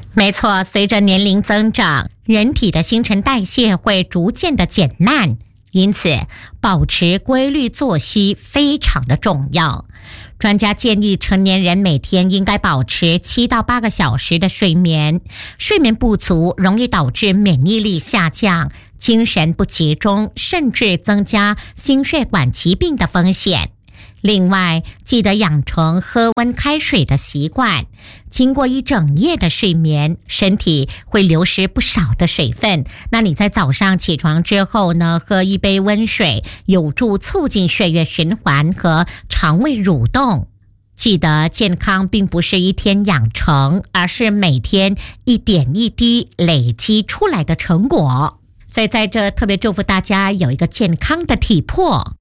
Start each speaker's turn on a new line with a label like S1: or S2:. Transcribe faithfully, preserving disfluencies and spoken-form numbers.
S1: 没错，随着年龄增长，人体的新陈代谢会逐渐的减慢，因此保持规律作息非常的重要。专家建议成年人每天应该保持七到八个小时的睡眠，睡眠不足容易导致免疫力下降、精神不集中，甚至增加心血管疾病的风险。另外，记得养成喝温开水的习惯。经过一整夜的睡眠，身体会流失不少的水分。那你在早上起床之后呢，喝一杯温水，有助促进血液循环和肠胃蠕动。记得健康并不是一天养成，而是每天一点一滴累积出来的成果。所以在这特别祝福大家有一个健康的体魄。